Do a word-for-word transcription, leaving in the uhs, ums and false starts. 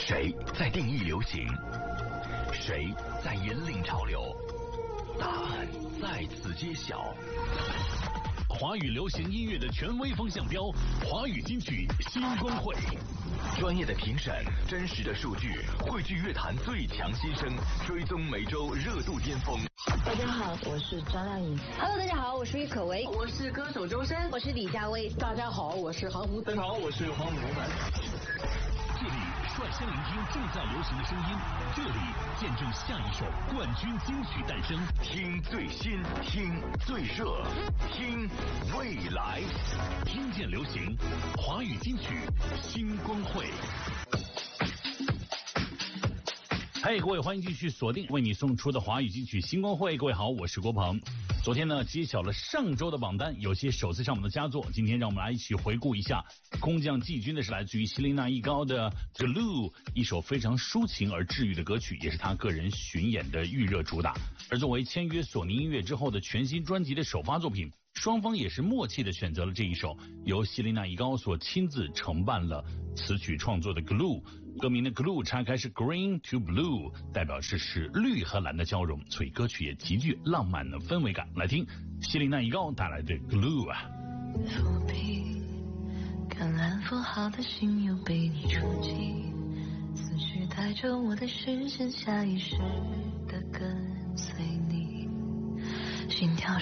谁在定义流行？谁在引领潮流？答案在此揭晓。华语流行音乐的权威风向标，华语金曲新光会，专业的评审，真实的数据，汇聚乐坛最强新声，追踪每周热度巅峰。 大家好，我是张靓颖。 Hello， 大家好，我是郁可唯， 我是歌手周深， 我是李佳薇。 大家好，我是杭福。 大家好，我是黄猛男。 这里率先聆听正在流行的声音，这里见证下一首冠军金曲诞生。听最新，听最热，听未来，听见流行，华语金曲新光会。嘿，各位，欢迎继续锁定为你送出的华语金曲新光会。各位好，我是郭鹏。昨天呢，揭晓了上周的榜单，有些首次上榜的佳作。今天让我们来一起回顾一下。空降季军的是来自于希林娜·易高的《Glue》，一首非常抒情而治愈的歌曲，也是他个人巡演的预热主打。而作为签约索尼音乐之后的全新专辑的首发作品，双方也是默契的选择了这一首由希林娜·易高所亲自承办了词曲创作的《Glue》。歌名的 Glue 拆开是 Green to Blue， 代表是是绿和蓝的交融，所以歌曲也极具浪漫的氛围感。来听希林娜·易高带来的 Glue 啊。 抚平橄榄符号的心又被你触及，思绪带着我的视线，下意识地跟随你，心跳